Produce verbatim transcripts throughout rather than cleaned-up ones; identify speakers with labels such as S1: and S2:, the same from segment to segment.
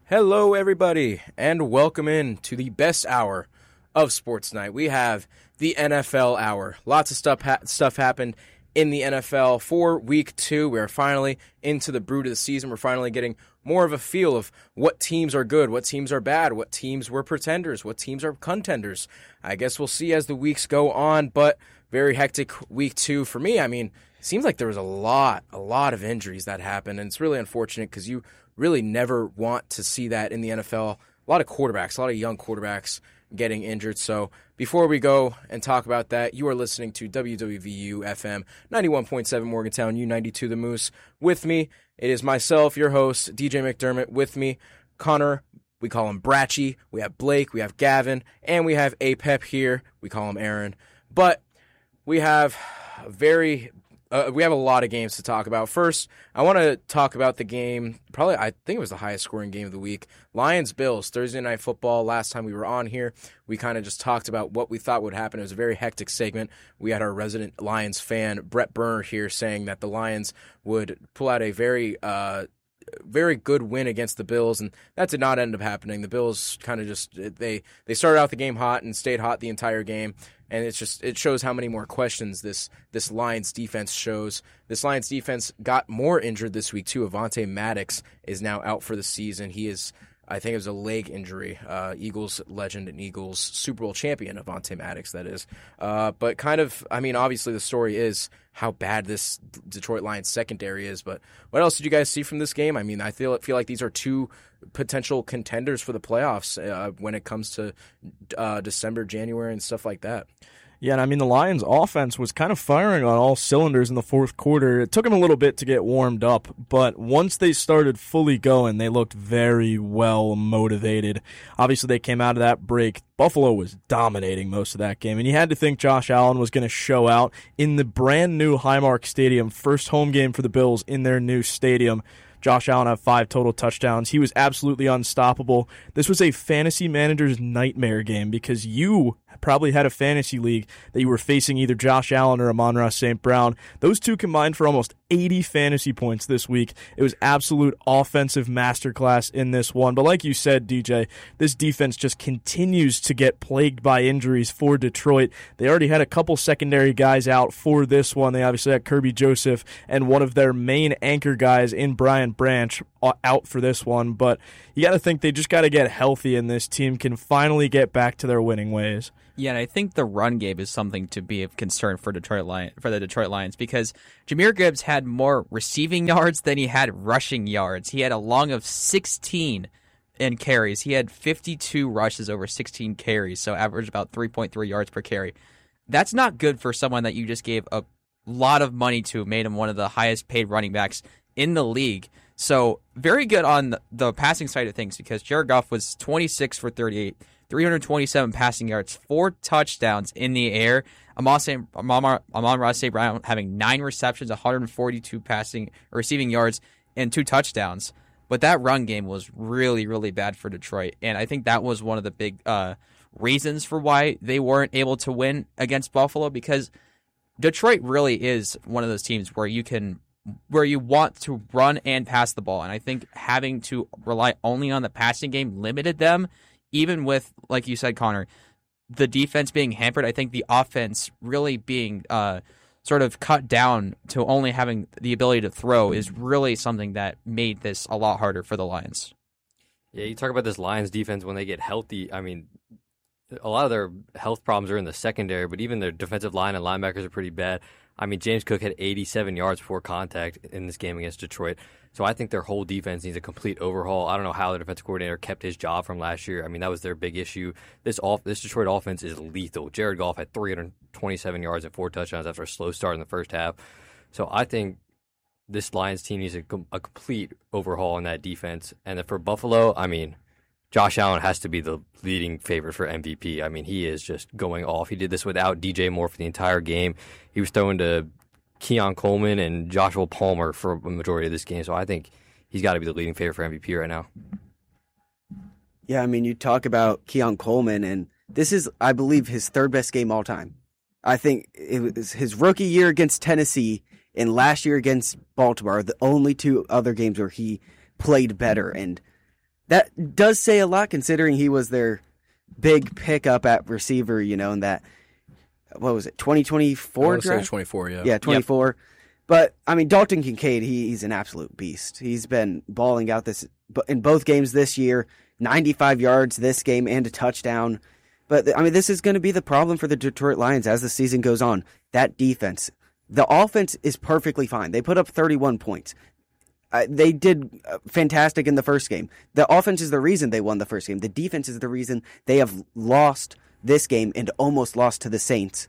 S1: Hello, everybody, and welcome in to the best hour of Sports Night. We have the N F L hour. Lots of stuff ha- stuff happened in the N F L for week two. We are finally into the brood of the season. We're finally getting more of a feel of what teams are good, what teams are bad, what teams were pretenders, what teams are contenders. I guess we'll see as the weeks go on, but very hectic week two for me. I mean, it seems like there was a lot, a lot of injuries that happened, and it's really unfortunate because you really never want to see that in the N F L. A lot of quarterbacks, a lot of young quarterbacks getting injured. So before we go and talk about that, you are listening to W W V U F M ninety-one point seven Morgantown, U ninety-two The Moose. With me, it is myself, your host, D J McDermott. With me, Connor, we call him Bratchy. We have Blake, we have Gavin, and we have A-Pep here. We call him Aaron. But we have a very... Uh, we have a lot of games to talk about. First, I want to talk about the game, probably I think it was the highest scoring game of the week. Lions-Bills, Thursday Night Football. Last time we were on here, we kind of just talked about what we thought would happen. It was a very hectic segment. We had our resident Lions fan, Brett Burner, here saying that the Lions would pull out a very uh, very good win against the Bills, and that did not end up happening. The Bills kind of just, they, they started out the game hot and stayed hot the entire game. And it's just it shows how many more questions this this Lions defense shows. This Lions defense got more injured this week too. Avonte Maddox is now out for the season. He is, I think it was a leg injury. Uh, Eagles legend and Eagles Super Bowl champion, Avonte Maddox, that is. Uh, but kind of, I mean, obviously the story is how bad this Detroit Lions secondary is. But what else did you guys see from this game? I mean, I feel feel like these are two potential contenders for the playoffs uh, when it comes to uh, December, January, and stuff like that.
S2: Yeah, and I mean, the Lions' offense was kind of firing on all cylinders in the fourth quarter. It took them a little bit to get warmed up, but once they started fully going, they looked very well motivated. Obviously, they came out of that break. Buffalo was dominating most of that game, and you had to think Josh Allen was going to show out in the brand-new Highmark Stadium, first home game for the Bills in their new stadium. Josh Allen had five total touchdowns. He was absolutely unstoppable. This was a fantasy manager's nightmare game because you probably had a fantasy league that you were facing either Josh Allen or Amon-Ra Saint Brown. Those two combined for almost eighty fantasy points this week. It was absolute offensive masterclass in this one. But like you said, D J, this defense just continues to get plagued by injuries for Detroit. They already had a couple secondary guys out for this one. They obviously had Kirby Joseph and one of their main anchor guys in Brian Branch out for this one. But you got to think they just got to get healthy, and this team can finally get back to their winning ways.
S3: Yeah, and I think the run game is something to be of concern for Detroit Lion for the Detroit Lions because Jahmyr Gibbs had more receiving yards than he had rushing yards. He had a long of sixteen in carries. He had fifty-two rushes over sixteen carries, so averaged about three point three yards per carry. That's not good for someone that you just gave a lot of money to, made him one of the highest paid running backs in the league. So very good on the, the passing side of things because Jared Goff was twenty-six for thirty-eight, three hundred twenty-seven passing yards, four touchdowns in the air. Amon-Ra Saint Brown having nine receptions, one hundred forty-two passing receiving yards, and two touchdowns. But that run game was really, really bad for Detroit, and I think that was one of the big uh, reasons for why they weren't able to win against Buffalo because Detroit really is one of those teams where you can where you want to run and pass the ball. And I think having to rely only on the passing game limited them, even with, like you said, Connor, the defense being hampered. I think the offense really being uh, sort of cut down to only having the ability to throw is really something that made this a lot harder for the Lions.
S4: Yeah, you talk about this Lions defense when they get healthy. I mean, a lot of their health problems are in the secondary, but even their defensive line and linebackers are pretty bad. I mean, James Cook had eighty-seven yards before contact in this game against Detroit. So I think their whole defense needs a complete overhaul. I don't know how the defensive coordinator kept his job from last year. I mean, that was their big issue. This off, this Detroit offense is lethal. Jared Goff had three hundred twenty-seven yards and four touchdowns after a slow start in the first half. So I think this Lions team needs a, a complete overhaul in that defense. And then for Buffalo, I mean, Josh Allen has to be the leading favorite for M V P. I mean, he is just going off. He did this without D J Moore for the entire game. He was throwing to Keon Coleman and Joshua Palmer for a majority of this game. So I think he's got to be the leading favorite for M V P right now.
S5: Yeah, I mean, you talk about Keon Coleman, and this is, I believe, his third best game all time. I think it was his rookie year against Tennessee and last year against Baltimore are the only two other games where he played better. And that does say a lot considering he was their big pickup at receiver, you know, in that, what was it, twenty twenty-four draft?
S1: twenty-four, yeah.
S5: Yeah, twenty-four. Yep. But, I mean, Dalton Kincaid, he, he's an absolute beast. He's been balling out this in both games this year, ninety-five yards this game and a touchdown. But, I mean, this is going to be the problem for the Detroit Lions as the season goes on. That defense. The offense is perfectly fine. They put up thirty-one points. Uh, they did fantastic in the first game. The offense is the reason they won the first game. The defense is the reason they have lost this game and almost lost to the Saints.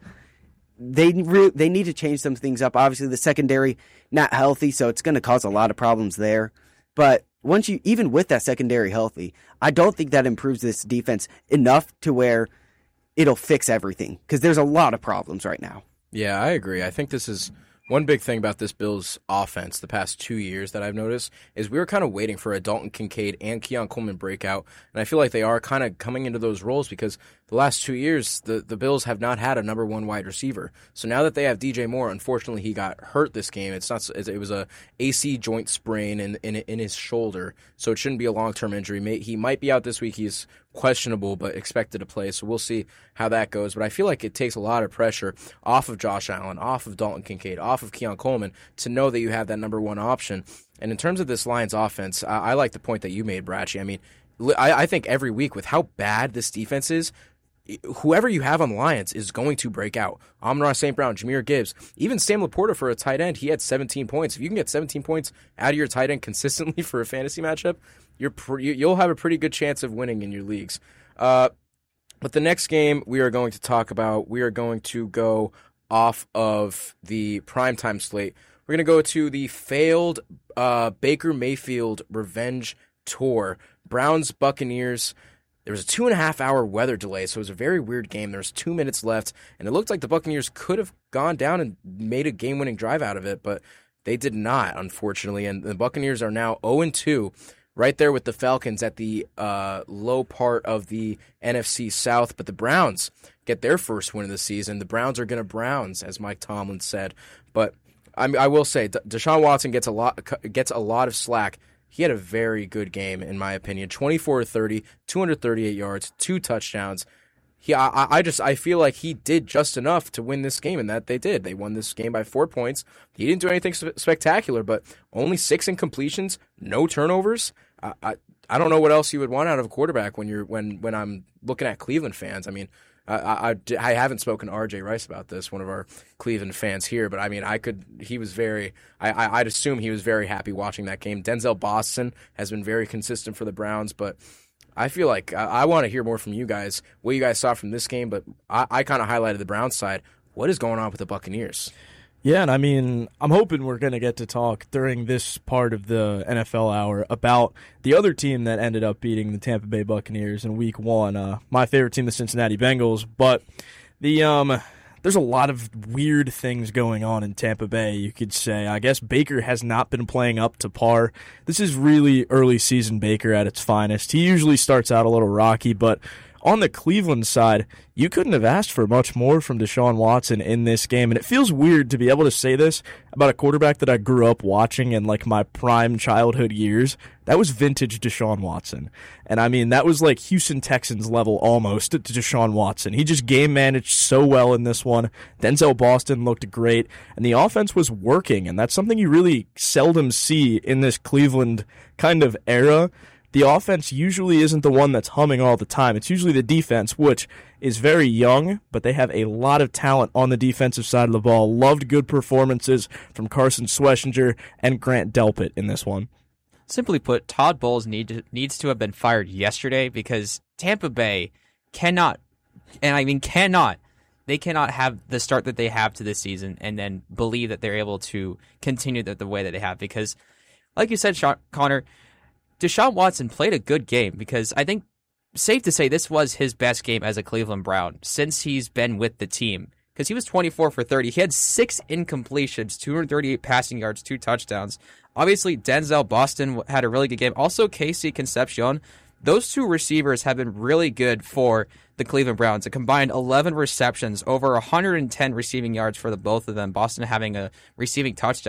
S5: They re- they need to change some things up. Obviously, the secondary not healthy, so it's going to cause a lot of problems there. But once you, even with that secondary healthy, I don't think that improves this defense enough to where it'll fix everything because there's a lot of problems right now.
S1: Yeah, I agree. I think this is one big thing about this Bills offense the past two years that I've noticed is we were kind of waiting for a Dalton Kincaid and Keon Coleman breakout, and I feel like they are kind of coming into those roles because the last two years the, the Bills have not had a number one wide receiver. So now that they have D J Moore, unfortunately he got hurt this game. It's not it was a A C joint sprain in in, in his shoulder, so it shouldn't be a long term injury. He might be out this week. He's questionable, but expected to play. So we'll see how that goes. But I feel like it takes a lot of pressure off of Josh Allen, off of Dalton Kincaid, off of Keon Coleman to know that you have that number one option. And in terms of this Lions offense, I, I like the point that you made, Brachy. I mean, I, I think every week with how bad this defense is, whoever you have on the Lions is going to break out. Amon-Ra Saint Brown, Jahmyr Gibbs, even Sam Laporta for a tight end, he had seventeen points. If you can get seventeen points out of your tight end consistently for a fantasy matchup, you're pre- you'll have a pretty good chance of winning in your leagues. Uh, but the next game we are going to talk about, we are going to go off of the primetime slate. We're going to go to the failed uh, Baker Mayfield revenge tour. Browns, Buccaneers. There was a two and a half hour weather delay, so it was a very weird game. There was two minutes left, and it looked like the Buccaneers could have gone down and made a game-winning drive out of it, but they did not, unfortunately. And the Buccaneers are now oh and two, right there with the Falcons at the uh, low part of the N F C South. But the Browns get their first win of the season. The Browns are going to Browns, as Mike Tomlin said. But I, I will say, Deshaun Watson gets a lot gets a lot of slack. He had a very good game, in my opinion. twenty-four thirty, two hundred thirty-eight yards, two touchdowns. He, I, I just, I feel like he did just enough to win this game, and that they did. They won this game by four points. He didn't do anything sp- spectacular, but only six incompletions, no turnovers. I, I, I don't know what else you would want out of a quarterback when you're when when I'm looking at Cleveland fans. I mean, I, I, I haven't spoken to R J Rice about this, one of our Cleveland fans here, but I mean, I could. He was very. I, I, I'd assume he was very happy watching that game. Denzel Boston has been very consistent for the Browns, but I feel like I, I want to hear more from you guys, what you guys saw from this game. But I, I kind of highlighted the Browns side. What is going on with the Buccaneers?
S2: Yeah, and I mean, I'm hoping we're going to get to talk during this part of the N F L hour about the other team that ended up beating the Tampa Bay Buccaneers in week one, uh, my favorite team, the Cincinnati Bengals. But the um, there's a lot of weird things going on in Tampa Bay, you could say. I guess Baker has not been playing up to par. This is really early season Baker at its finest. He usually starts out a little rocky, but on the Cleveland side, you couldn't have asked for much more from Deshaun Watson in this game, and it feels weird to be able to say this about a quarterback that I grew up watching in like my prime childhood years. That was vintage Deshaun Watson, and I mean that was like Houston Texans level almost to Deshaun Watson. He just game managed so well in this one. Denzel Boston looked great, and the offense was working, and that's something you really seldom see in this Cleveland kind of era. The offense usually isn't the one that's humming all the time. It's usually the defense, which is very young, but they have a lot of talent on the defensive side of the ball. Loved good performances from Carson Schlesinger and Grant Delpit in this one.
S3: Simply put, Todd Bowles need to, needs to have been fired yesterday because Tampa Bay cannot, and I mean cannot, they cannot have the start that they have to this season and then believe that they're able to continue the, the way that they have because, like you said, Sean, Connor, Deshaun Watson played a good game because I think safe to say this was his best game as a Cleveland Brown since he's been with the team because he was twenty-four for thirty. He had six incompletions, two hundred thirty-eight passing yards, two touchdowns. Obviously, Denzel Boston had a really good game. Also, Casey Concepcion. Those two receivers have been really good for the Cleveland Browns. A combined eleven receptions, over one hundred ten receiving yards for the both of them. Boston having a receiving touchdown.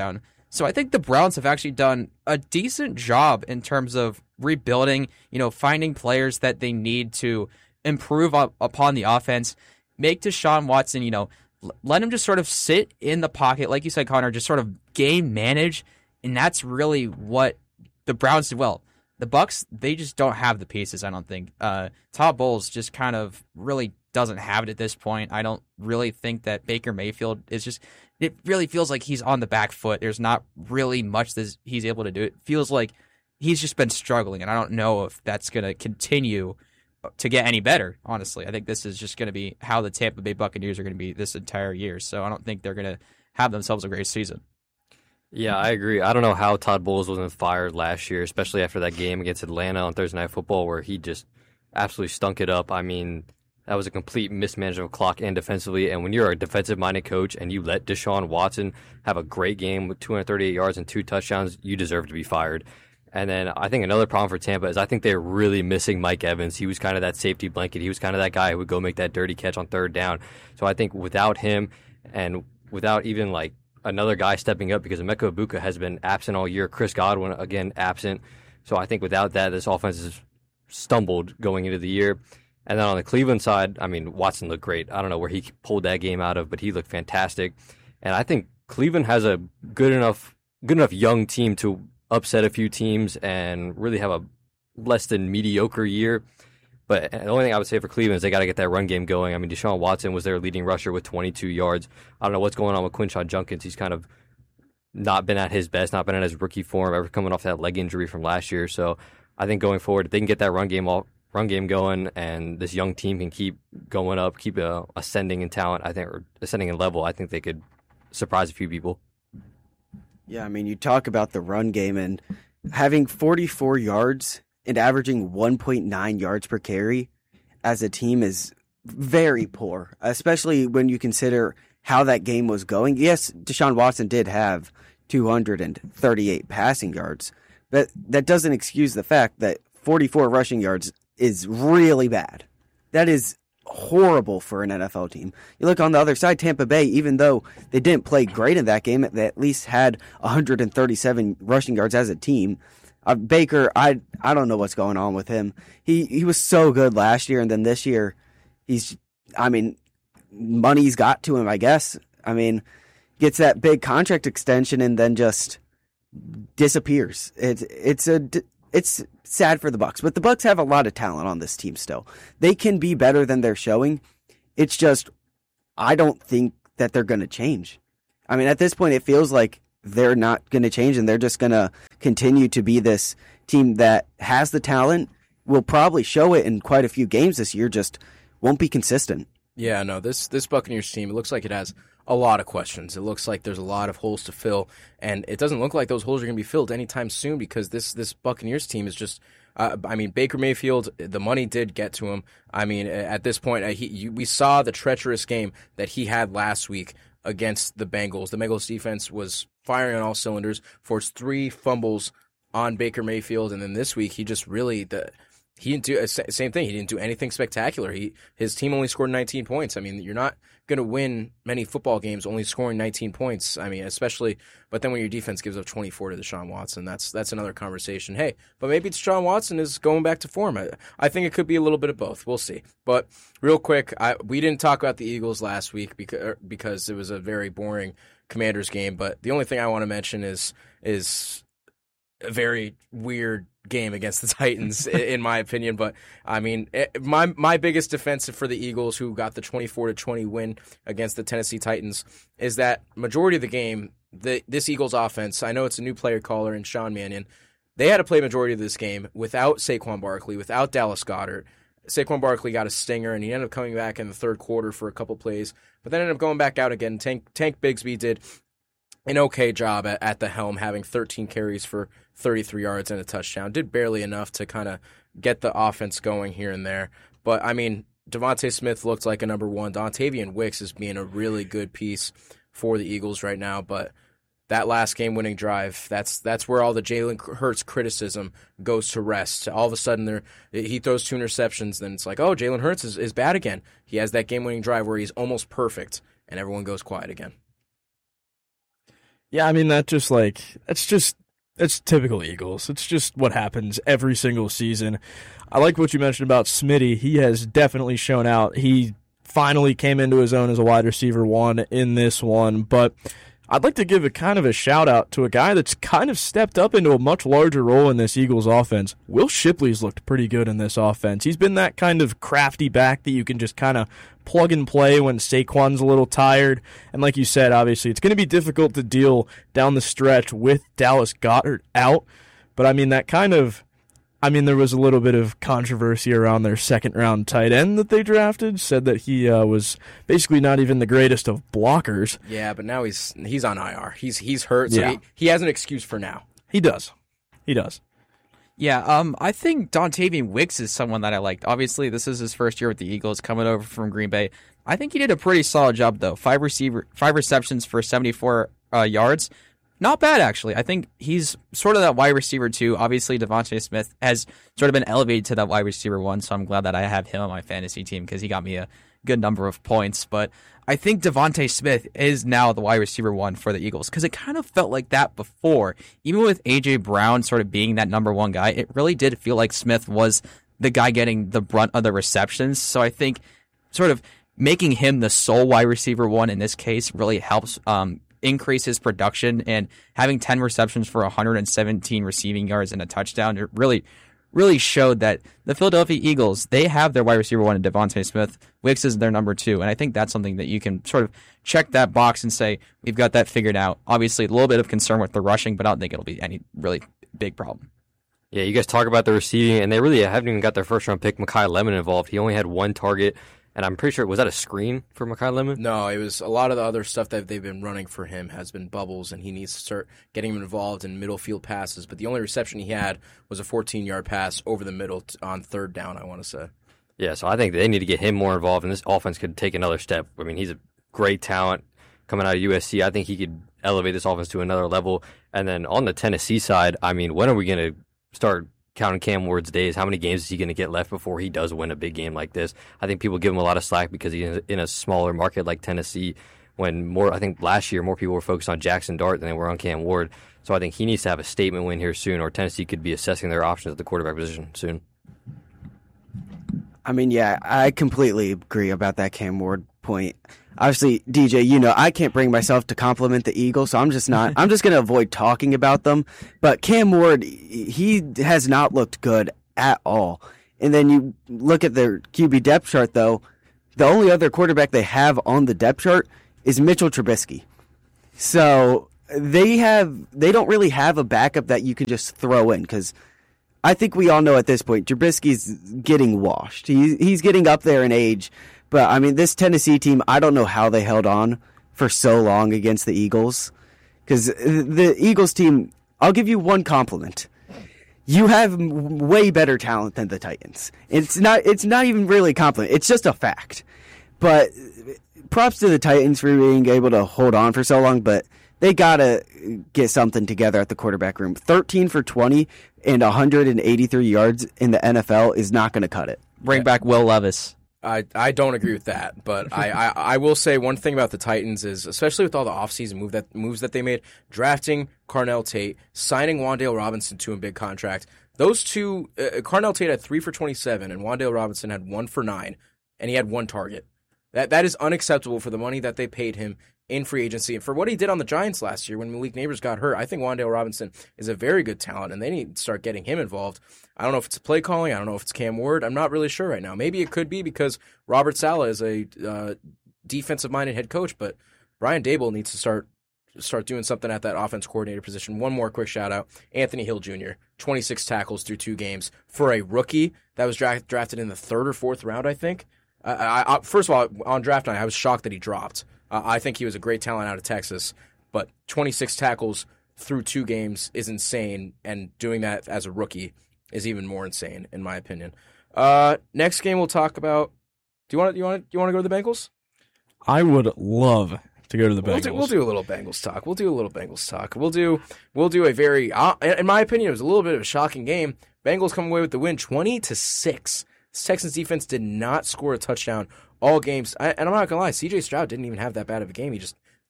S3: So I think the Browns have actually done a decent job in terms of rebuilding, you know, finding players that they need to improve up upon the offense, make Deshaun Watson, you know, l- let him just sort of sit in the pocket, like you said, Connor, just sort of game manage, and that's really what the Browns did well. The Bucks, they just don't have the pieces, I don't think. Uh, Todd Bowles just kind of really doesn't have it at this point. I don't really think that Baker Mayfield is just, it really feels like he's on the back foot. There's not really much that he's able to do. It feels like he's just been struggling, and I don't know if that's going to continue to get any better, honestly. I think this is just going to be how the Tampa Bay Buccaneers are going to be this entire year, so I don't think they're going to have themselves a great season.
S4: Yeah, I agree. I don't know how Todd Bowles wasn't fired last year, especially after that game against Atlanta on Thursday Night Football where he just absolutely stunk it up. I mean, that was a complete mismanagement of clock and defensively. And when you're a defensive-minded coach and you let Deshaun Watson have a great game with two hundred thirty-eight yards and two touchdowns, you deserve to be fired. And then I think another problem for Tampa is I think they're really missing Mike Evans. He was kind of that safety blanket. He was kind of that guy who would go make that dirty catch on third down. So I think without him and without even like another guy stepping up, because Emeka Ibuka has been absent all year. Chris Godwin, again, absent. So I think without that, this offense has stumbled going into the year. And then on the Cleveland side, I mean, Watson looked great. I don't know where he pulled that game out of, but he looked fantastic. And I think Cleveland has a good enough good enough young team to upset a few teams and really have a less than mediocre year. But the only thing I would say for Cleveland is they got to get that run game going. I mean, Deshaun Watson was their leading rusher with twenty-two yards. I don't know what's going on with Quinshon Judkins. He's kind of not been at his best, not been at his rookie form, ever coming off that leg injury from last year. So I think going forward, if they can get that run game off, run game going, and this young team can keep going up, keep uh, ascending in talent, I think, or ascending in level, I think they could surprise a few people.
S5: Yeah, I mean, you talk about the run game and having forty-four yards and averaging one point nine yards per carry as a team is very poor, especially when you consider how that game was going. Yes, Deshaun Watson did have two hundred thirty-eight passing yards, but that doesn't excuse the fact that forty-four rushing yards is really bad. That is horrible for an N F L team. You look on the other side, Tampa Bay, even though they didn't play great in that game, they at least had one hundred thirty-seven rushing yards as a team. Uh, Baker, I I don't know what's going on with him. He he was so good last year, and then this year, he's, I mean, money's got to him, I guess. I mean, gets that big contract extension and then just disappears. It, it's a it's sad for the Bucs, but the Bucs have a lot of talent on this team still. They can be better than they're showing. It's just, I don't think that they're going to change. I mean, at this point, it feels like they're not going to change, and they're just going to continue to be this team that has the talent, will probably show it in quite a few games this year, just won't be consistent.
S1: Yeah, no, this this Buccaneers team, it looks like it has a lot of questions. It looks like there's a lot of holes to fill, and it doesn't look like those holes are going to be filled anytime soon because this this Buccaneers team is just, uh, I mean, Baker Mayfield, the money did get to him. I mean, at this point, he, you, we saw the treacherous game that he had last week against the Bengals. The Bengals defense was firing on all cylinders, forced three fumbles on Baker Mayfield, and then this week he just really the he didn't do same thing. He didn't do anything spectacular. He his team only scored nineteen points. I mean, you're not going to win many football games only scoring nineteen points. I mean, especially, but then when your defense gives up twenty-four to Deshaun Watson, that's that's another conversation. Hey, but maybe Deshaun Watson is going back to form. I, I think it could be a little bit of both. We'll see. But real quick, I, we didn't talk about the Eagles last week because because it was a very boring Commanders game. But the only thing I want to mention is is a very weird game against the Titans, in my opinion. But I mean, my my biggest defense for the Eagles, who got the twenty-four to twenty win against the Tennessee Titans, is that majority of the game, the this Eagles offense, I know it's a new player caller in Sean Mannion, they had to play majority of this game without Saquon Barkley, without Dallas Goedert. Saquon Barkley got a stinger, and he ended up coming back in the third quarter for a couple plays, but then ended up going back out again. Tank Tank Bigsby did an okay job at, at the helm, having thirteen carries for thirty-three yards and a touchdown. Did barely enough to kind of get the offense going here and there. But, I mean, Devontae Smith looked like a number one. Dontavian Wicks is being a really good piece for the Eagles right now. But that last game-winning drive, that's that's where all the Jalen Hurts criticism goes to rest. All of a sudden, there he throws two interceptions, then it's like, oh, Jalen Hurts is, is bad again. He has that game-winning drive where he's almost perfect, and everyone goes quiet again.
S2: Yeah, I mean, that just like, that's just, it's typical Eagles. It's just what happens every single season. I like what you mentioned about Smitty. He has definitely shown out. He finally came into his own as a wide receiver one in this one, but I'd like to give a kind of a shout out to a guy that's kind of stepped up into a much larger role in this Eagles offense. Will Shipley's looked pretty good in this offense. He's been that kind of crafty back that you can just kind of plug and play when Saquon's a little tired. And like you said, obviously, it's going to be difficult to deal down the stretch with Dallas Goedert out. But I mean, that kind of, I mean, there was a little bit of controversy around their second round tight end that they drafted, said that he uh, was basically not even the greatest of blockers.
S1: Yeah, but now he's he's on I R. He's he's hurt, so
S2: Yeah.
S1: he, he has an excuse for now.
S2: He does. He does.
S3: Yeah, um, I think Dontavian Wicks is someone that I liked. Obviously, this is his first year with the Eagles, coming over from Green Bay. I think he did a pretty solid job, though. Five receiver, five receptions for seventy-four uh, yards. Not bad, actually. I think he's sort of that wide receiver, too. Obviously, Devontae Smith has sort of been elevated to that wide receiver one, so I'm glad that I have him on my fantasy team because he got me a good number of points. But I think Devontae Smith is now the wide receiver one for the Eagles because it kind of felt like that before. Even with A J. Brown sort of being that number one guy, it really did feel like Smith was the guy getting the brunt of the receptions. So I think sort of making him the sole wide receiver one in this case really helps um, increase his production, and having ten receptions for one hundred seventeen receiving yards and a touchdown, it really, really showed that the Philadelphia Eagles, they have their wide receiver one in Devontae Smith. Wicks is their number two, and I think that's something that you can sort of check that box and say, we've got that figured out. Obviously, a little bit of concern with the rushing, but I don't think it'll be any really big problem.
S4: Yeah, you guys talk about the receiving, and they really haven't even got their first-round pick, Mekhi Lemon, involved. He only had one target, and I'm pretty sure, was that a screen for Mekhi Lemon?
S1: No, it was a lot of the other stuff that they've been running for him has been bubbles, and he needs to start getting him involved in middle field passes. But the only reception he had was a fourteen-yard pass over the middle t- on third down, I want to say.
S4: Yeah, so I think they need to get him more involved, and this offense could take another step. I mean, he's a great talent coming out of U S C. I think he could elevate this offense to another level. And then on the Tennessee side, I mean, when are we going to start counting Cam Ward's days? How many games is he going to get left before he does win a big game like this? I think people give him a lot of slack because he's in a smaller market like Tennessee, when more, I think last year more people were focused on Jackson Dart than they were on Cam Ward. So I think he needs to have a statement win here soon, or Tennessee could be assessing their options at the quarterback position soon.
S5: I mean, yeah, I completely agree about that Cam Ward point. Obviously, D J, you know, I can't bring myself to compliment the Eagles, so I'm just not, I'm just going to avoid talking about them. But Cam Ward, he has not looked good at all. And then you look at their Q B depth chart, though, the only other quarterback they have on the depth chart is Mitchell Trubisky. So they have, they don't really have a backup that you can just throw in, because I think we all know at this point, Trubisky's getting washed. He, he's getting up there in age. But, I mean, this Tennessee team, I don't know how they held on for so long against the Eagles. Because the Eagles team, I'll give you one compliment. You have way better talent than the Titans. It's not It's not even really a compliment. It's just a fact. But props to the Titans for being able to hold on for so long, but they got to get something together at the quarterback room. thirteen for twenty and one hundred eighty-three yards in the N F L is not going to cut it.
S3: Bring
S1: Yeah.
S3: back Will Levis.
S1: I, I don't agree with that, but I, I, I will say one thing about the Titans is, especially with all the offseason move that, moves that they made, drafting Carnell Tate, signing Wan'Dale Robinson to a big contract. Those two, uh, Carnell Tate had three for twenty-seven, and Wan'Dale Robinson had one for nine, and he had one target. That That is unacceptable for the money that they paid him in free agency. And for what he did on the Giants last year when Malik Neighbors got hurt, I think Wan'Dale Robinson is a very good talent, and they need to start getting him involved. I don't know if it's play calling. I don't know if it's Cam Ward. I'm not really sure right now. Maybe it could be because Robert Saleh is a uh, defensive-minded head coach, but Brian Daboll needs to start start doing something at that offense coordinator position. One more quick shout-out. Anthony Hill Junior, twenty-six tackles through two games. For a rookie that was dra- drafted in the third or fourth round, I think. Uh, I, I, first of all, on draft night, I was shocked that he dropped. Uh, I think he was a great talent out of Texas, but twenty-six tackles through two games is insane, and doing that as a rookie is even more insane, in my opinion. Uh, next game we'll talk about. Do you want to? You want? You want to go to the Bengals?
S2: I would love to go to the Bengals.
S1: We'll do, we'll do a little Bengals talk. We'll do a little Bengals talk. We'll do. We'll do a very. Uh, in my opinion, it was a little bit of a shocking game. Bengals come away with the win, twenty to six. Texans defense did not score a touchdown all games, I, and I'm not gonna lie. C J Stroud didn't even have that bad of a game. He just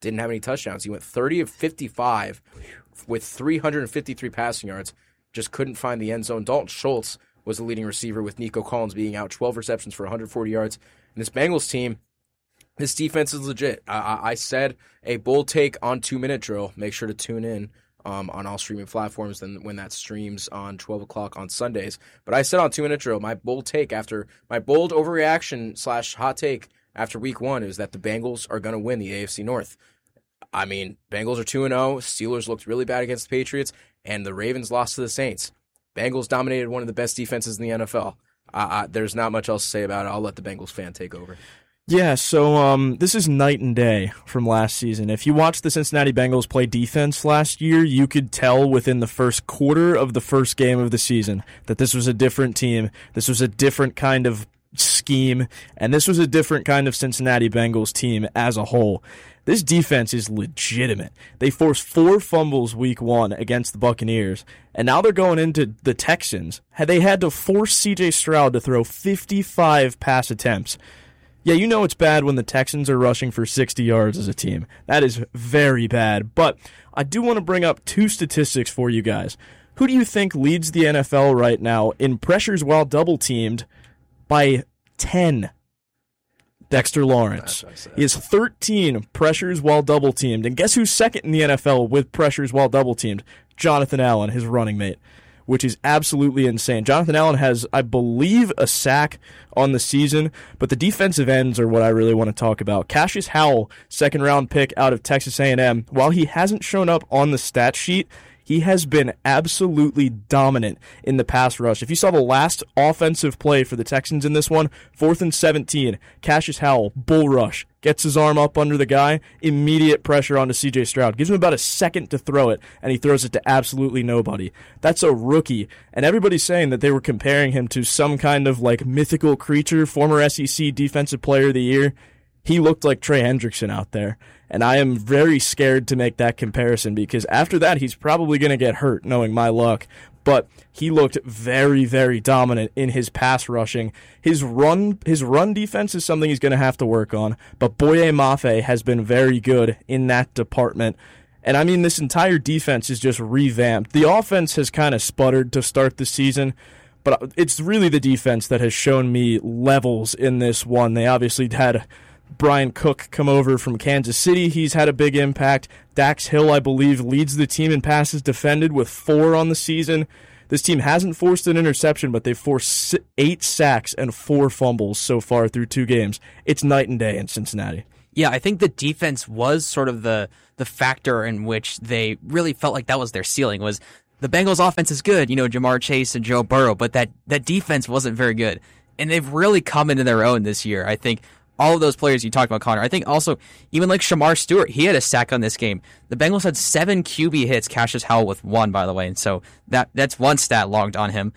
S1: didn't have any touchdowns. He went thirty of fifty-five with three hundred fifty-three passing yards, just couldn't find the end zone. Dalton Schultz was the leading receiver with Nico Collins being out, twelve receptions for one hundred forty yards. And this Bengals team, this defense is legit. I, I said a bold take on two-minute drill. Make sure to tune in um, on all streaming platforms then when that streams on twelve o'clock on Sundays. But I said on two-minute drill, my bold take after, my bold overreaction slash hot take after week one is that the Bengals are going to win the A F C North. I mean, Bengals are two and oh. Steelers looked really bad against the Patriots, and the Ravens lost to the Saints. Bengals dominated one of the best defenses in the N F L. Uh, uh, there's not much else to say about it. I'll let the Bengals fan take over.
S2: Yeah, so um, this is night and day from last season. If you watched the Cincinnati Bengals play defense last year, you could tell within the first quarter of the first game of the season that this was a different team. This was a different kind of scheme, and this was a different kind of Cincinnati Bengals team as a whole. This defense is legitimate. They forced four fumbles week one against the Buccaneers, and now they're going into the Texans. They had to force C J Stroud to throw fifty-five pass attempts. Yeah, you know it's bad when the Texans are rushing for sixty yards as a team. That is very bad. But I do want to bring up two statistics for you guys. Who do you think leads the N F L right now in pressures while double-teamed by ten? Dexter Lawrence. He has thirteen pressures while double-teamed. And guess who's second in the N F L with pressures while double-teamed? Jonathan Allen, his running mate, which is absolutely insane. Jonathan Allen has, I believe, a sack on the season, but the defensive ends are what I really want to talk about. Cassius Howell, second-round pick out of Texas A and M, while he hasn't shown up on the stat sheet, he has been absolutely dominant in the pass rush. If you saw the last offensive play for the Texans in this one, fourth and seventeen, Cassius Howell, bull rush, gets his arm up under the guy, immediate pressure onto C J Stroud. Gives him about a second to throw it, and he throws it to absolutely nobody. That's a rookie, and everybody's saying that they were comparing him to some kind of like mythical creature, former S E C Defensive Player of the Year. He looked like Trey Hendrickson out there. And I am very scared to make that comparison because after that, he's probably going to get hurt, knowing my luck. But he looked very, very dominant in his pass rushing. His run his run defense is something he's going to have to work on. But Boye Mafe has been very good in that department. And I mean, this entire defense is just revamped. The offense has kind of sputtered to start the season. But it's really the defense that has shown me levels in this one. They obviously had Brian Cook come over from Kansas City. He's had a big impact. Dax Hill, I believe, leads the team in passes defended with four on the season. This team hasn't forced an interception, but they've forced eight sacks and four fumbles so far through two games. It's night and day in Cincinnati.
S3: Yeah, I think the defense was sort of the the factor in which they really felt like that was their ceiling, was the Bengals offense is good, you know, Jamar Chase and Joe Burrow, but that, that defense wasn't very good. And they've really come into their own this year. I think all of those players you talked about, Connor. I think also, even like Shamar Stewart, he had a sack on this game. The Bengals had seven Q B hits, Cassius Howell with one, by the way, and so that that's one stat logged on him.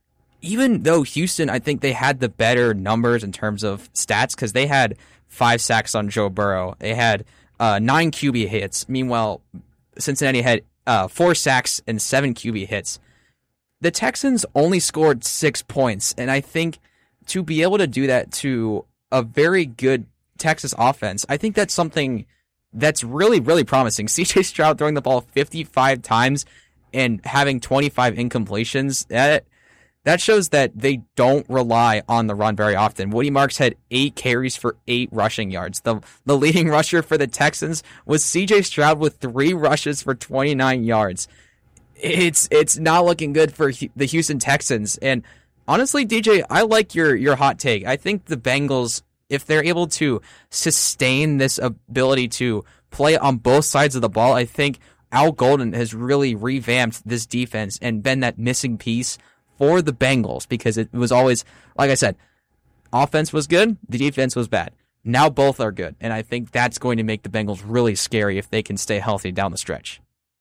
S3: Even though Houston, I think they had the better numbers in terms of stats, because they had five sacks on Joe Burrow. They had uh, nine Q B hits. Meanwhile, Cincinnati had uh, four sacks and seven Q B hits. The Texans only scored six points, and I think to be able to do that to a very good Texas offense, I think that's something that's really, really promising. C J Stroud throwing the ball fifty-five times and having twenty-five incompletions, that that shows that they don't rely on the run very often. Woody Marks had eight carries for eight rushing yards. The the leading rusher for the Texans was C J Stroud with three rushes for twenty-nine yards. It's it's not looking good for the Houston Texans. And honestly, D J, I like your, your hot take. I think the Bengals, if they're able to sustain this ability to play on both sides of the ball, I think Al Golden has really revamped this defense and been that missing piece for the Bengals, because it was always, like I said, offense was good, the defense was bad. Now both are good, and I think that's going to make the Bengals really scary if they can stay healthy down the stretch.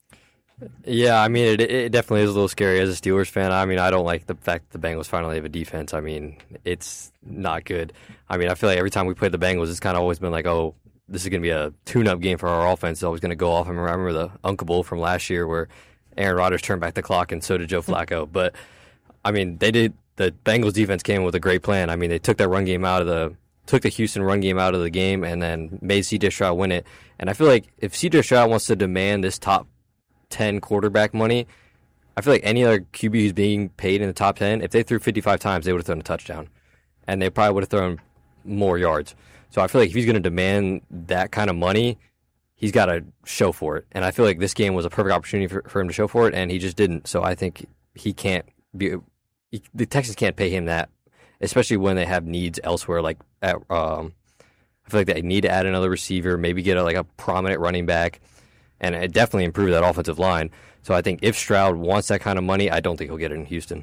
S4: Yeah, I mean, it, it definitely is a little scary as a Steelers fan. I mean, I don't like the fact that the Bengals finally have a defense. I mean, it's not good. I mean, I feel like every time we play the Bengals, it's kind of always been like, oh, this is going to be a tune-up game for our offense. It's always going to go off. I remember the Uncle Bowl from last year where Aaron Rodgers turned back the clock, and so did Joe Flacco. But, I mean, they did. The Bengals defense came in with a great plan. I mean, they took that run game out of the took the Houston run game out of the game and then made C J Stroud win it. And I feel like if C J Stroud wants to demand this top ten quarterback money, I feel like any other Q B who's being paid in the top ten, if they threw fifty-five times, they would have thrown a touchdown. And they probably would have thrown more yards. So I feel like if he's going to demand that kind of money, he's got to show for it. And I feel like this game was a perfect opportunity for, for him to show for it, and he just didn't. So I think he can't be he, the Texans can't pay him that, especially when they have needs elsewhere. Like at, um, I feel like they need to add another receiver, maybe get a, like a prominent running back, and it definitely improve that offensive line. So I think if Stroud wants that kind of money, I don't think he'll get it in Houston.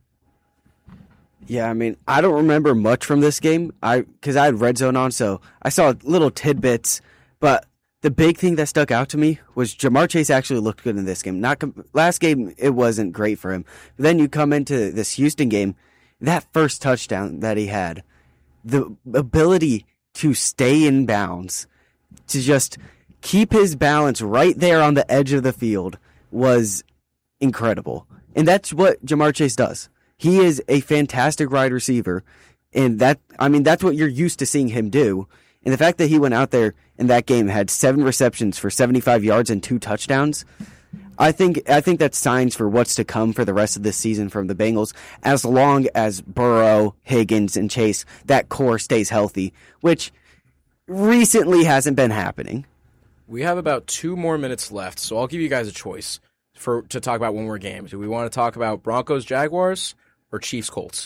S5: Yeah, I mean, I don't remember much from this game I because I had Red Zone on, so I saw little tidbits. But the big thing that stuck out to me was Jamar Chase actually looked good in this game. Not com- last game, it wasn't great for him. But then you come into this Houston game, that first touchdown that he had, the ability to stay in bounds, to just keep his balance right there on the edge of the field was incredible. And that's what Jamar Chase does. He is a fantastic wide receiver, and that I mean that's what you're used to seeing him do. And the fact that he went out there in that game had seven receptions for seventy-five yards and two touchdowns, I think I think that's signs for what's to come for the rest of this season from the Bengals, as long as Burrow, Higgins, and Chase, that core stays healthy, which recently hasn't been happening.
S1: We have about two more minutes left, so I'll give you guys a choice for to talk about one more game. Do we want to talk about Broncos Jaguars or Chiefs Colts?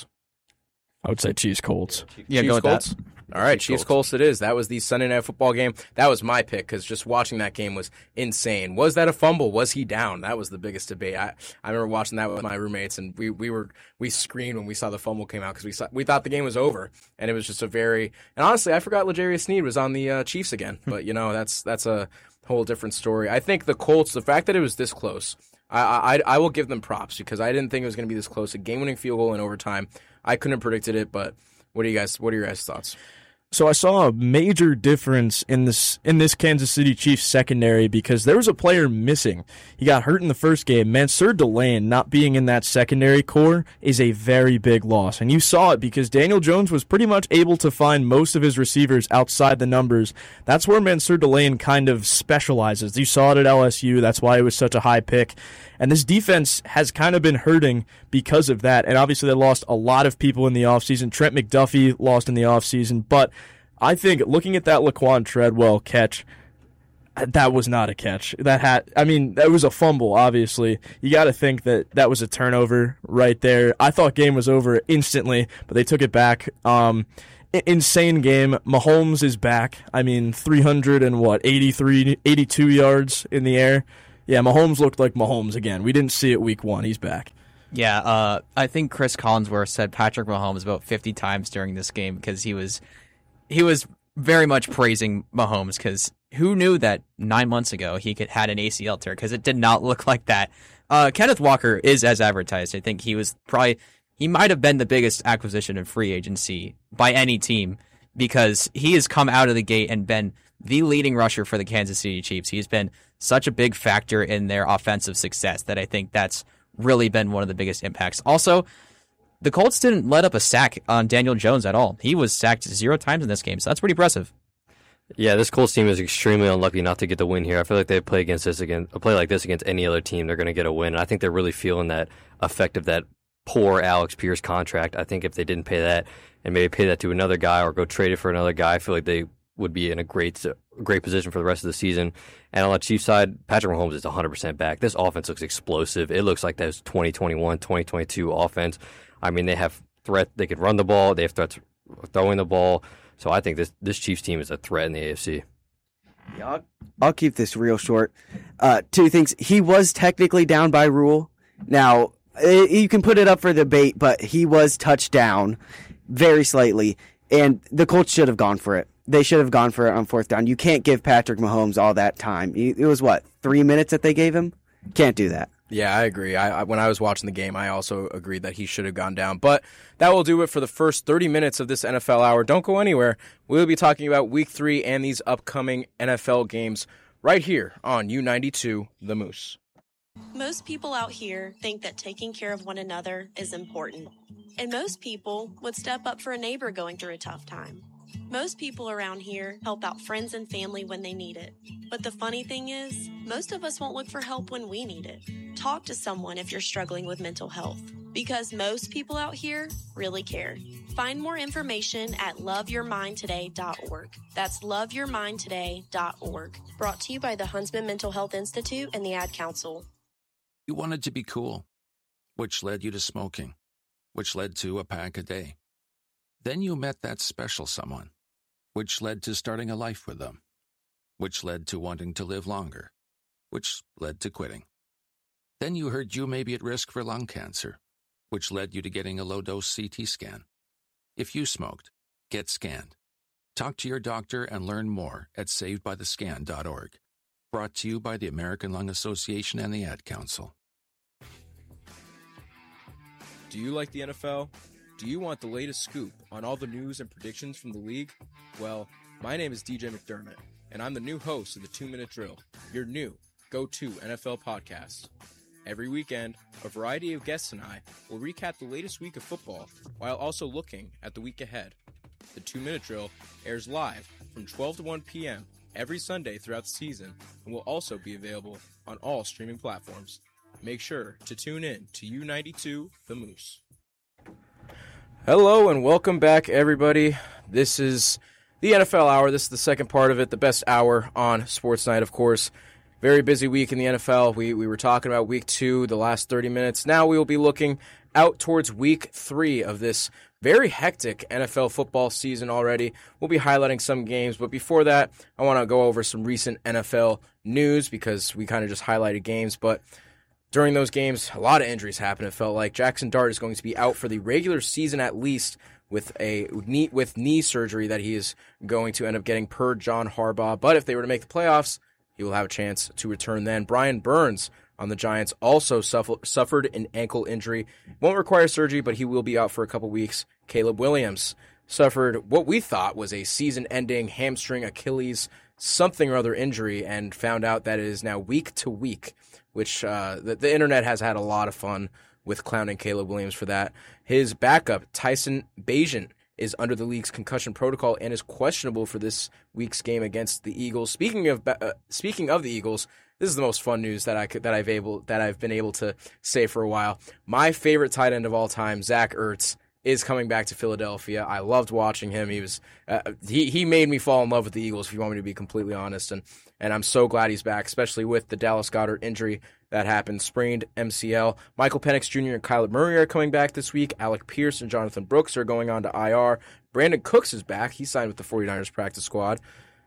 S2: I would say Chiefs Colts.
S3: Yeah,
S1: Chiefs
S3: go with
S1: Colts.
S3: that.
S1: All right, Chiefs Colts it is. That was the Sunday Night Football game. That was my pick because just watching that game was insane. Was that a fumble? Was he down? That was the biggest debate. I, I remember watching that with my roommates, and we, we were we screamed when we saw the fumble came out because we saw, we thought the game was over, and it was just a very and honestly I forgot L'Jarius Sneed was on the uh, Chiefs again, but you know that's that's a whole different story. I think the Colts, the fact that it was this close, I I, I will give them props because I didn't think it was going to be this close. A game-winning field goal in overtime. I couldn't have predicted it, but what do you guys? What are your guys' thoughts?
S2: So I saw a major difference in this in this Kansas City Chiefs secondary because there was a player missing. He got hurt in the first game. Mansour Delane not being in that secondary core is a very big loss. And you saw it because Daniel Jones was pretty much able to find most of his receivers outside the numbers. That's where Mansour Delane kind of specializes. You saw it at L S U. That's why it was such a high pick. And this defense has kind of been hurting because of that. And obviously they lost a lot of people in the offseason. Trent McDuffie lost in the offseason. But I think looking at that Laquan Treadwell catch, that was not a catch. That had, I mean, that was a fumble, obviously. You got to think that that was a turnover right there. I thought game was over instantly, but they took it back. Um, insane game. Mahomes is back. I mean, three hundred and what, eighty-three, eighty-two yards in the air. Yeah, Mahomes looked like Mahomes again. We didn't see it week one. He's back.
S3: Yeah, uh, I think Chris Collinsworth said Patrick Mahomes about fifty times during this game because he was he was very much praising Mahomes because who knew that nine months ago he could had an A C L tear because it did not look like that. Uh, Kenneth Walker is as advertised. I think he was probably he might have been the biggest acquisition in free agency by any team because he has come out of the gate and been the leading rusher for the Kansas City Chiefs. He's been such a big factor in their offensive success that I think that's really been one of the biggest impacts. Also, the Colts didn't let up a sack on Daniel Jones at all. He was sacked zero times in this game, so that's pretty impressive.
S4: Yeah, this Colts team is extremely unlucky not to get the win here. I feel like they play against this again, a play like this against any other team, they're going to get a win. And I think they're really feeling that effect of that poor Alex Pierce contract. I think if they didn't pay that and maybe pay that to another guy or go trade it for another guy, I feel like they would be in a great great position for the rest of the season. And on the Chiefs side, Patrick Mahomes is one hundred percent back. This offense looks explosive. It looks like that twenty twenty-one, twenty twenty-two offense. I mean, they have threat. They can run the ball. They have threats throwing the ball. So I think this this Chiefs team is a threat in the A F C.
S5: Yeah, I'll, I'll keep this real short. Uh, two things. He was technically down by rule. Now, it, you can put it up for debate, but he was touched down very slightly, and the Colts should have gone for it. They should have gone for it on fourth down. You can't give Patrick Mahomes all that time. It was, what, three minutes that they gave him? Can't do that.
S1: Yeah, I agree. I, I when I was watching the game, I also agreed that he should have gone down. But that will do it for the first thirty minutes of this N F L Hour. Don't go anywhere. We'll be talking about Week three and these upcoming N F L games right here on U ninety-two The Moose.
S6: Most people out here think that taking care of one another is important. And most people would step up for a neighbor going through a tough time. Most people around here help out friends and family when they need it. But the funny thing is, most of us won't look for help when we need it. Talk to someone if you're struggling with mental health, because most people out here really care. Find more information at love your mind today dot org. That's love your mind today dot org. Brought to you by the Huntsman Mental Health Institute and the Ad Council.
S7: You wanted to be cool, which led you to smoking, which led to a pack a day. Then you met that special someone, which led to starting a life with them, which led to wanting to live longer, which led to quitting. Then you heard you may be at risk for lung cancer, which led you to getting a low-dose C T scan. If you smoked, get scanned. Talk to your doctor and learn more at saved by the scan dot org. Brought to you by the American Lung Association and the Ad Council.
S1: Do you like the N F L? Do you want the latest scoop on all the news and predictions from the league? Well, my name is D J McDermott, and I'm the new host of the Two Minute Drill, your new go-to N F L podcast. Every weekend, a variety of guests and I will recap the latest week of football while also looking at the week ahead. The Two Minute Drill airs live from twelve to one p.m. every Sunday throughout the season and will also be available on all streaming platforms. Make sure to tune in to U ninety-two The Moose. Hello and welcome back, everybody. This is the N F L Hour. This is the second part of it, the best hour on Sports Night, of course. Very busy week in the N F L. We we were talking about week two, the last thirty minutes. Now we will be looking out towards week three of this very hectic N F L football season already. We'll be highlighting some games, but before that, I want to go over some recent N F L news because we kind of just highlighted games, but during those games, a lot of injuries happened, it felt like. Jackson Dart is going to be out for the regular season at least with a knee, with knee surgery that he is going to end up getting per John Harbaugh. But if they were to make the playoffs, he will have a chance to return then. Brian Burns on the Giants also suffer, suffered an ankle injury. Won't require surgery, but he will be out for a couple weeks. Caleb Williams suffered what we thought was a season-ending hamstring Achilles something or other injury and found out that it is now week to week, which uh, the, the internet has had a lot of fun with clowning Caleb Williams for that. His backup, Tyson Bagent, is under the league's concussion protocol and is questionable for this week's game against the Eagles. Speaking of uh, speaking of the Eagles, this is the most fun news that I could, that I've able that I've been able to say for a while. My favorite tight end of all time, Zach Ertz, is coming back to Philadelphia. I loved watching him. He was uh, he he made me fall in love with the Eagles, if you want me to be completely honest, and and I'm so glad he's back, especially with the Dallas Goedert injury that happened, sprained M C L. Michael Penix Junior and Kyler Murray are coming back this week. Alec Pierce and Jonathan Brooks are going on to I R. Brandon Cooks is back. He signed with the 49ers practice squad.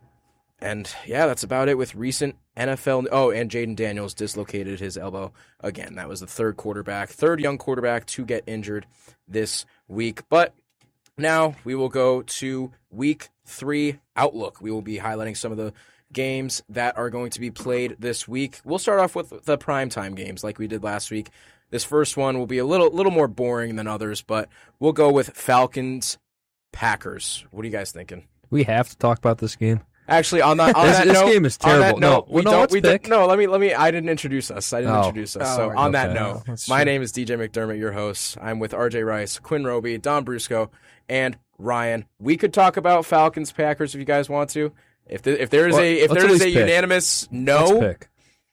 S1: And, yeah, that's about it with recent N F L. Oh, and Jaden Daniels dislocated his elbow again. That was the third quarterback, third young quarterback to get injured this week. But now we will go to week three outlook. We will be highlighting some of the games that are going to be played this week. We'll start off with the primetime games like we did last week. This first one will be a little little more boring than others, but we'll go with Falcons Packers. What are you guys thinking?
S8: We have to talk about this game.
S1: Actually, on that, on
S8: this,
S1: that
S8: this
S1: note,
S8: game is terrible.
S1: On that note,
S8: no,
S1: we
S8: well, no,
S1: don't.
S8: let's
S1: We
S8: pick.
S1: don't, no, let me let me. I didn't introduce us. I didn't
S8: Oh.
S1: introduce us.
S8: Oh,
S1: So on that
S8: okay.
S1: note,
S8: That's
S1: my
S8: true.
S1: name is D J McDermott, your host. I'm with R J Rice, Quinn Roby, Don Brusco, and Ryan. We could talk about Falcons Packers if you guys want to. If the, if there is
S8: Well,
S1: a if
S8: let's
S1: there
S8: at
S1: is a
S8: least pick.
S1: unanimous
S8: Let's
S1: no,
S8: pick.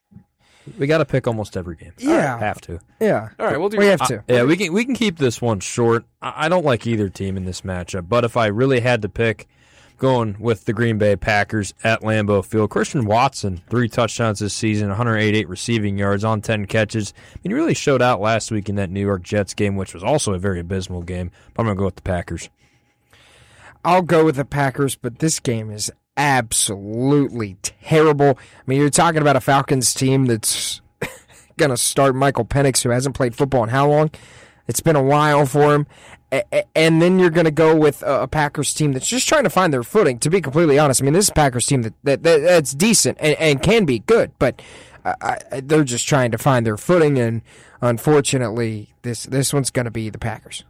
S8: We got to pick almost every game.
S9: Yeah.
S8: Have to.
S9: Yeah.
S1: all right, we'll do.
S9: We have to.
S8: Yeah, we can we can keep this one short. I I don't like either team in this matchup, but if I really had to pick, going with the Green Bay Packers at Lambeau Field. Christian Watson, three touchdowns this season, one hundred eighty-eight receiving yards on ten catches. I mean, he really showed out last week in that New York Jets game, which was also a very abysmal game. But I'm going to go with the Packers.
S9: I'll go with the Packers, but this game is absolutely terrible. I mean, you're talking about a Falcons team that's going to start Michael Penix, who hasn't played football in how long? It's been a while for him. And then you're going to go with a Packers team that's just trying to find their footing, to be completely honest. I mean, this is a Packers team that, that, that that's decent and, and can be good, but I, I, they're just trying to find their footing, and unfortunately, this, this one's going to be the Packers.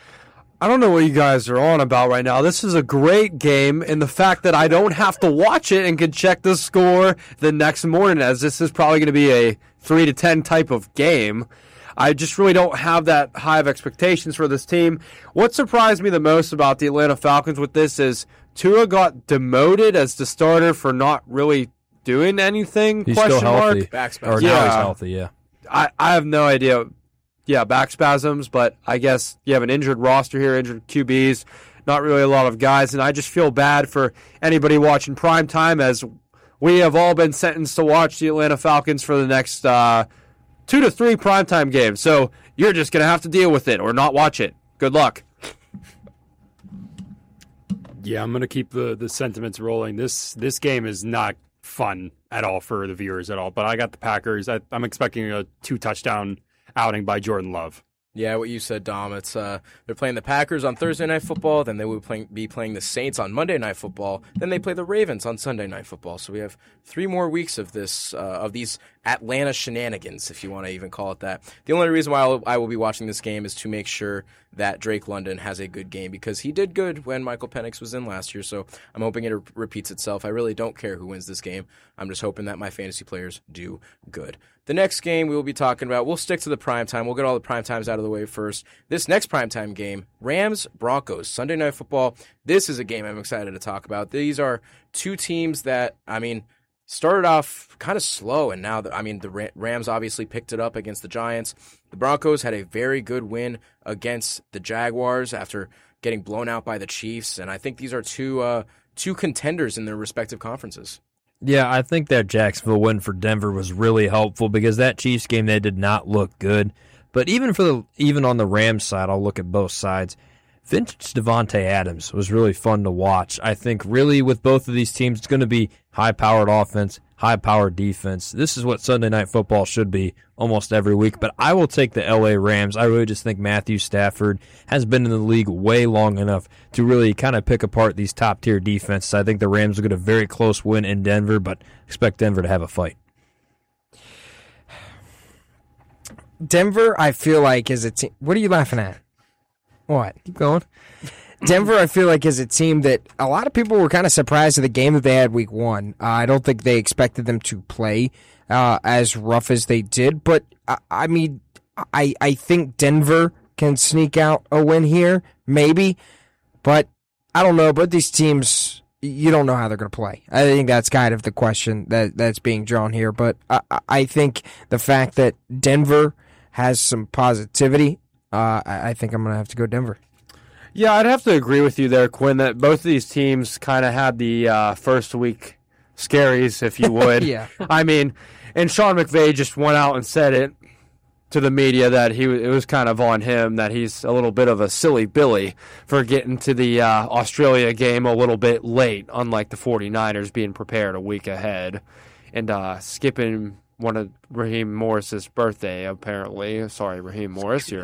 S10: I don't know what you guys are on about right now. This is a great game, and the fact that I don't have to watch it and can check the score the next morning, as this is probably going to be a three to ten type of game. I just really don't have that high of expectations for this team. What surprised me the most about the Atlanta Falcons with this is Tua got demoted as the starter for not really doing anything.
S8: He's
S10: question
S8: still
S10: mark.
S8: healthy.
S1: Back
S8: Or
S1: spasm.
S8: now he's
S10: Yeah.
S8: healthy, yeah.
S10: I, I have no idea. Yeah, back spasms, but I guess you have an injured roster here, injured Q Bs, not really a lot of guys, and I just feel bad for anybody watching primetime as we have all been sentenced to watch the Atlanta Falcons for the next uh, two to three primetime games. So you're just going to have to deal with it or not watch it. Good luck.
S11: Yeah, I'm going to keep the, the sentiments rolling. This this game is not fun at all for the viewers at all, but I got the Packers. I, I'm expecting a two-touchdown outing by Jordan Love.
S1: Yeah, what you said, Dom. It's uh, they're playing the Packers on Thursday Night Football. Then they will playing, be playing the Saints on Monday Night Football. Then they play the Ravens on Sunday Night Football. So we have three more weeks of this uh, of these Atlanta shenanigans, if you want to even call it that. The only reason why I'll, I will be watching this game is to make sure that Drake London has a good game because he did good when Michael Penix was in last year. So I'm hoping it re- repeats itself. I really don't care who wins this game. I'm just hoping that my fantasy players do good. The next game we will be talking about, we'll stick to the prime time. We'll get all the prime times out of the way first. This next primetime game, Rams-Broncos, Sunday Night Football. This is a game I'm excited to talk about. These are two teams that, I mean, started off kind of slow, and now, the, I mean, the Rams obviously picked it up against the Giants. The Broncos had a very good win against the Jaguars after getting blown out by the Chiefs, and I think these are two uh, two contenders in their respective conferences.
S8: Yeah, I think that Jacksonville win for Denver was really helpful because that Chiefs game, they did not look good. But even for the even on the Rams side, I'll look at both sides. Vintage Devontae Adams was really fun to watch. I think really with both of these teams, it's going to be high-powered offense, high-powered defense. This is what Sunday Night Football should be almost every week. But I will take the L A Rams. I really just think Matthew Stafford has been in the league way long enough to really kind of pick apart these top-tier defenses. I think the Rams will get a very close win in Denver, but expect Denver to have a fight.
S9: Denver, I feel like, is a team. What are you laughing at? What? Keep going. Denver, I feel like, is a team that a lot of people were kind of surprised at the game that they had week one. Uh, I don't think they expected them to play uh, as rough as they did. But, uh, I mean, I, I think Denver can sneak out a win here, maybe. But I don't know. But these teams, you don't know how they're going to play. I think that's kind of the question that, that's being drawn here. But I, I think the fact that Denver has some positivity, Uh, I think I'm going to have to go Denver.
S10: Yeah, I'd have to agree with you there, Quinn, that both of these teams kind of had the uh, first week scaries, if you would.
S9: Yeah.
S10: I mean, and Sean McVay just went out and said it to the media that he it was kind of on him, that he's a little bit of a silly Billy for getting to the uh, Australia game a little bit late, unlike the 49ers being prepared a week ahead and uh, skipping one of Raheem Morris's birthday, apparently. Sorry, Raheem Morris, you're